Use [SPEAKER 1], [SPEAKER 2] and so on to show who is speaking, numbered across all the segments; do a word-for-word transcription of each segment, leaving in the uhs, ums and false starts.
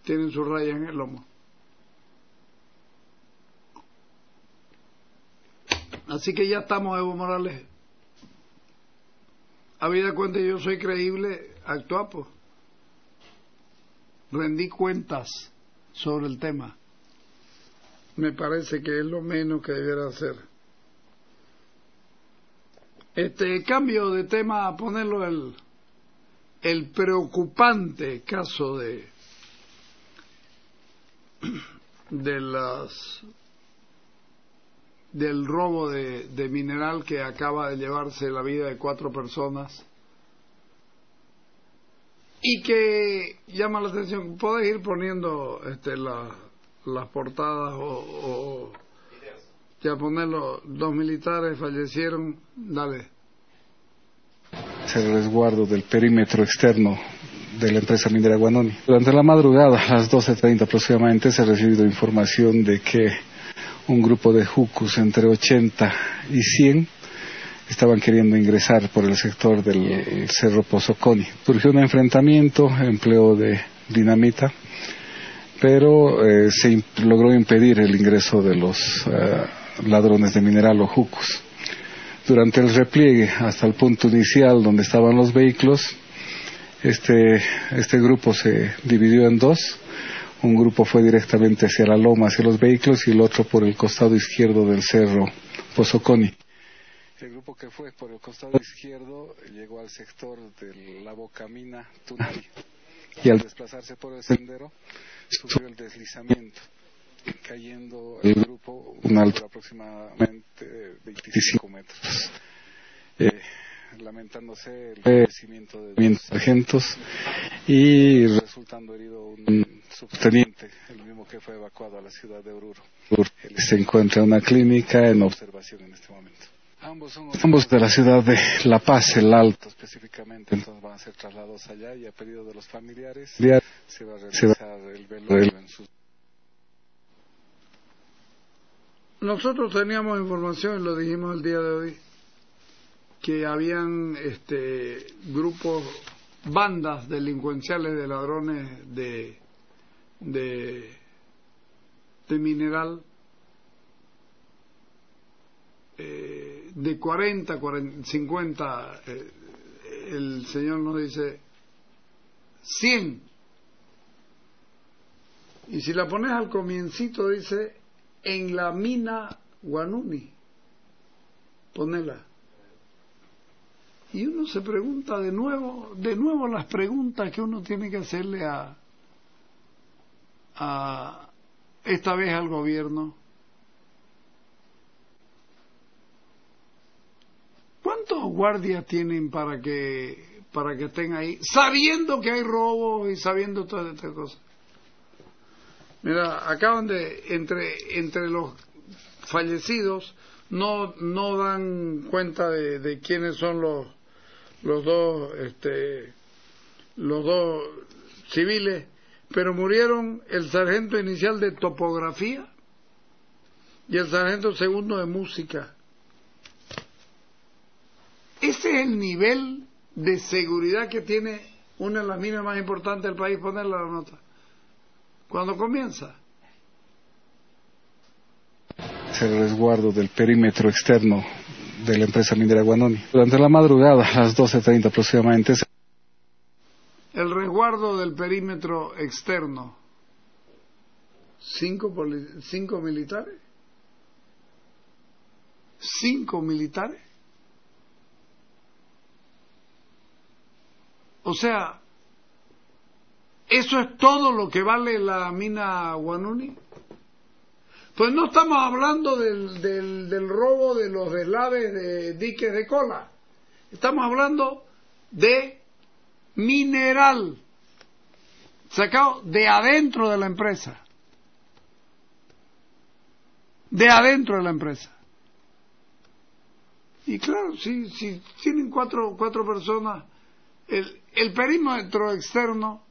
[SPEAKER 1] tienen sus rayas en el lomo. Así que ya estamos, Evo Morales. Habida cuenta, yo soy creíble, actúa, pues. Rendí cuentas sobre el tema. Me parece que es lo menos que debiera hacer. Este cambio de tema a ponerlo el, el preocupante caso de de las del robo de, de mineral que acaba de llevarse la vida de cuatro personas y que llama la atención. Podés ir poniendo este la, las portadas o, o ya ponerlo. Dos militares fallecieron. Dale.
[SPEAKER 2] El resguardo del perímetro externo de la empresa minera Guanoni. Durante la madrugada, a las doce treinta aproximadamente, se ha recibido información de que un grupo de jucus entre ochenta y cien estaban queriendo ingresar por el sector del Cerro Pozoconi. Surgió un enfrentamiento, empleo de dinamita, pero eh, se imp logró impedir el ingreso de los eh, ladrones de mineral o jucus. Durante el repliegue hasta el punto inicial donde estaban los vehículos, este, este grupo se dividió en dos. Un grupo fue directamente hacia la loma, hacia los vehículos, y el otro por el costado izquierdo del cerro Pozoconi. El grupo que fue por el costado izquierdo llegó al sector de la Bocamina Tunari, y al desplazarse por el sendero sufrió el deslizamiento, cayendo el grupo una altura aproximadamente de veinticinco metros. Eh, lamentándose el fallecimiento de dos sargentos y resultando herido un subteniente, el mismo que fue evacuado a la ciudad de Oruro. Él se encuentra en una clínica en observación en este momento. Ambos son ambos de la ciudad de La Paz, el Alto específicamente, entonces van a ser trasladados allá, y a pedido de los familiares se va a realizar el velorio en sus...
[SPEAKER 1] Nosotros teníamos información, y lo dijimos el día de hoy, que habían este grupos, bandas delincuenciales de ladrones de de, de mineral eh, de cuarenta, cuarenta, cincuenta, eh, el señor nos dice cien, y si la pones al comiencito dice en la mina Guanuni, ponela. Y uno se pregunta de nuevo, de nuevo las preguntas que uno tiene que hacerle a, a esta vez al gobierno. ¿Cuántos guardias tienen para que para que estén ahí, sabiendo que hay robos y sabiendo todas estas cosas? Mira, acaban de entre entre los fallecidos no no dan cuenta de, de quiénes son los los dos este los dos civiles, pero murieron el sargento inicial de topografía y el sargento segundo de música. Ese es el nivel de seguridad que tiene una de las minas más importantes del país. Ponerla la nota cuando comienza.
[SPEAKER 2] El resguardo del perímetro externo de la empresa minera Guanoni. Durante la madrugada, a las doce treinta aproximadamente.
[SPEAKER 1] El resguardo del perímetro externo. ¿Cinco, cinco militares? ¿Cinco militares? O sea, ¿eso es todo lo que vale la mina Guanuni? Pues no estamos hablando del, del, del robo de los deslaves de diques de cola. Estamos hablando de mineral sacado de adentro de la empresa. De adentro de la empresa. Y claro, si, si tienen cuatro, cuatro personas, el, el perímetro externo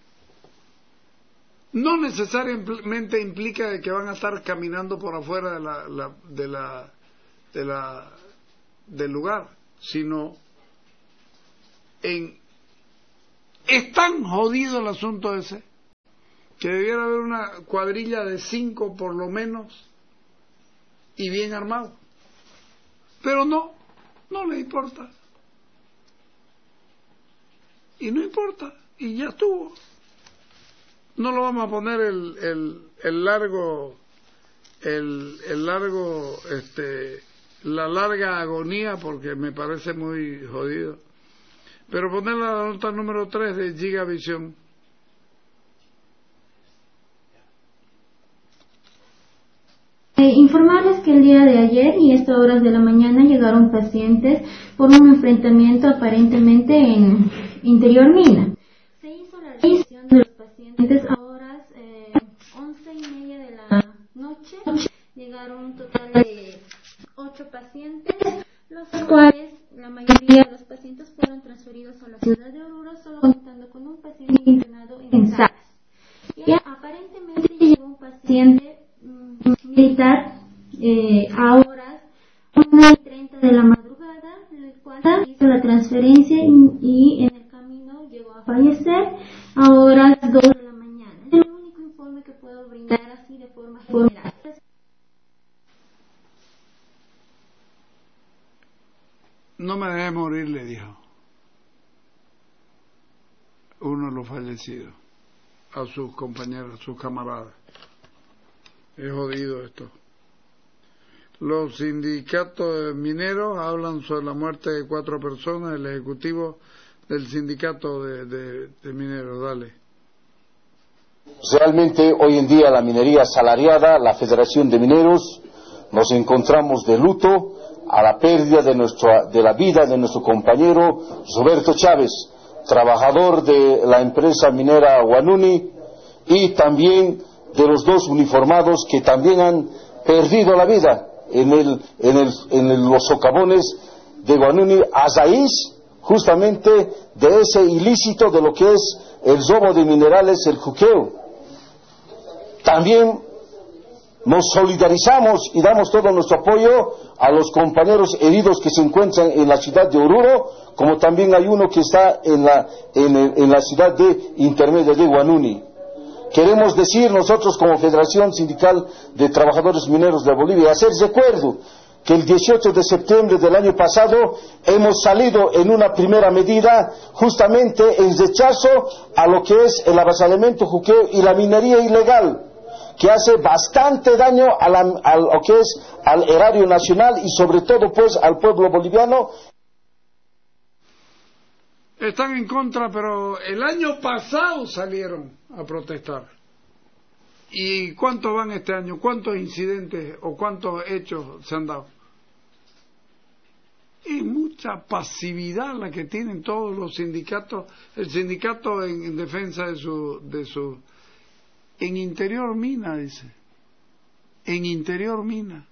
[SPEAKER 1] no necesariamente implica de que van a estar caminando por afuera de la, la, de la, de la, del lugar, sino en... Es tan jodido el asunto ese que debiera haber una cuadrilla de cinco por lo menos y bien armado. Pero no, no le importa. Y no importa, y ya estuvo. No lo vamos a poner el, el, el largo, el, el largo, este, la larga agonía porque me parece muy jodido. Pero poner la nota número tres de Gigavisión.
[SPEAKER 3] Eh, informarles que el día de ayer y a estas horas de la mañana llegaron pacientes por un enfrentamiento aparentemente en Interior Mina. Se hizo la revisión de los pacientes a horas eh, once y media de la noche. Llegaron un total de ocho pacientes, los cuales la mayoría de los pacientes fueron transferidos a la ciudad de Oruro, solo contando con un paciente internado en S A S. Y aparentemente llegó un paciente militar eh, a horas una y treinta de la madrugada, el cual hizo la transferencia y, y en el camino llegó a fallecer a horas dos de la mañana. Es el único informe que puedo brindar así de forma general.
[SPEAKER 1] No me dejé morir, le dijo uno de los fallecidos a sus compañeros, a sus camaradas. Es jodido esto. Los sindicatos mineros hablan sobre la muerte de cuatro personas. El ejecutivo del sindicato de, de, de mineros, dale.
[SPEAKER 4] Realmente hoy en día la minería asalariada, la Federación de Mineros, nos encontramos de luto a la pérdida de, nuestra, de la vida de nuestro compañero Roberto Chávez, trabajador de la empresa minera Guanuni, y también de los dos uniformados que también han perdido la vida en, el, en, el, en el, los socavones de Guanuni a raíz justamente de ese ilícito de lo que es el robo de minerales, el juqueo. También nos solidarizamos y damos todo nuestro apoyo a los compañeros heridos que se encuentran en la ciudad de Oruro, como también hay uno que está en la, en, el, en la ciudad de intermedia de Guanuni. Queremos decir nosotros como Federación Sindical de Trabajadores Mineros de Bolivia, hacer recuerdo que el dieciocho de septiembre del año pasado hemos salido en una primera medida justamente en rechazo a lo que es el avasallamiento juqueo y la minería ilegal, que hace bastante daño a, la, a lo que es al erario nacional y sobre todo pues al pueblo boliviano.
[SPEAKER 1] Están en contra, pero el año pasado salieron a protestar. ¿Y cuántos van este año? ¿Cuántos incidentes o cuántos hechos se han dado? Es mucha pasividad la que tienen todos los sindicatos. El sindicato en, en defensa de su, de su... En Interior Mina, dice. En Interior Mina.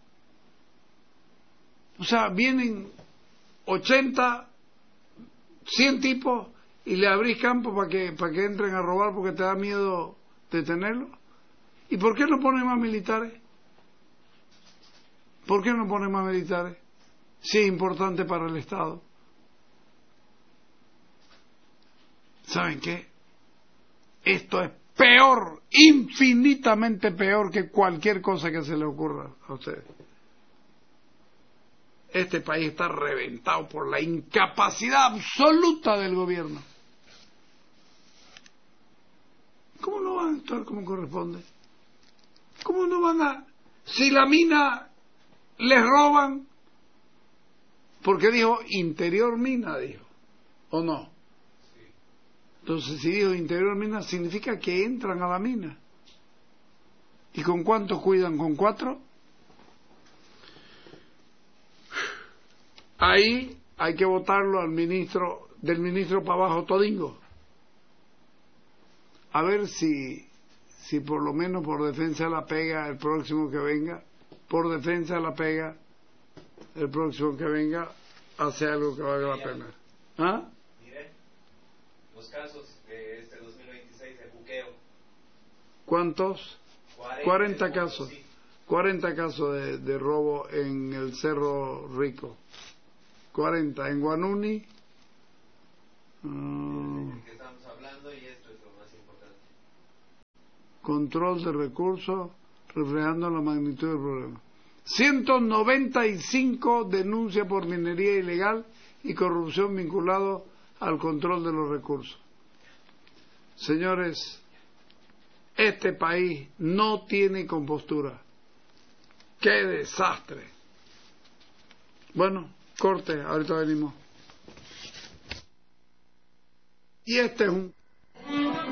[SPEAKER 1] O sea, vienen ochenta, cien tipos y le abrís campo para que, para que entren a robar porque te da miedo detenerlos. ¿Y por qué no ponen más militares? ¿Por qué no ponen más militares? Si es importante para el Estado. ¿Saben qué? Esto es peor, infinitamente peor que cualquier cosa que se le ocurra a ustedes. Este país está reventado por la incapacidad absoluta del gobierno. ¿Cómo no van a actuar como corresponde? ¿Cómo no van a...? Si la mina les roban, porque dijo Interior Mina, dijo, ¿o no? Entonces, si dijo Interior Mina, significa que entran a la mina. ¿Y con cuántos cuidan? ¿Con cuatro? Ahí hay que votarlo al ministro, del ministro para abajo todingo. A ver si, si por lo menos por defensa de la pega el próximo que venga, por defensa de la pega, el próximo que venga, hace algo que valga la pena. ¿Ah?
[SPEAKER 5] Mire, los casos de este dos mil veintiséis de juqueo.
[SPEAKER 1] ¿Cuántos? cuarenta casos. cuarenta casos de, de robo en el Cerro Rico. cuarenta en Guanuni. Uh,
[SPEAKER 5] que estamos hablando y esto es lo más importante.
[SPEAKER 1] control de recursos, reflejando la magnitud del problema. ciento noventa y cinco denuncias por minería ilegal y corrupción vinculado al control de los recursos. Señores, este país no tiene compostura. ¡Qué desastre! Bueno, corte, ahorita venimos. Y este es un